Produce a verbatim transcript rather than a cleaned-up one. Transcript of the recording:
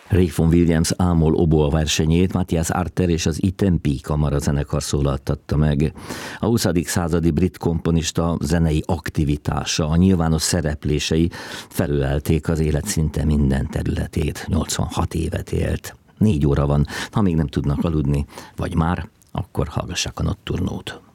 Ray Vaughan Williams ámol oboa versenyét Matthias Arter és az I Tempi kamarazenekar szólaltatta meg. A huszadik századi brit komponista zenei aktivitása, a nyilvános szereplései felölelték az élet szinte minden területét. nyolcvanhat évet élt. Négy óra van, ha még nem tudnak aludni, vagy már, akkor hallgassák a Notturnót.